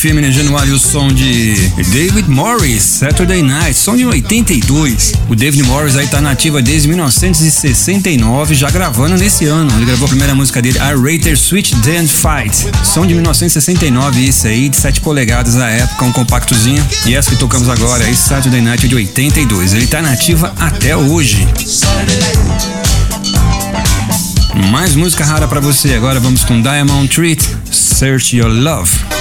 FM Januário, o som de David Morris, Saturday Night, som de 82. O David Morris aí tá nativa desde 1969, já gravando nesse ano. Ele gravou a primeira música dele, I Rater Switch Then Fight, som de 1969, isso aí, de 7 polegadas na época, um compactozinho. E essa que tocamos agora aí, Saturday Night, de 82. Ele tá nativa até hoje. Mais música rara pra você. Agora vamos com Diamond Treat, Search Your Love.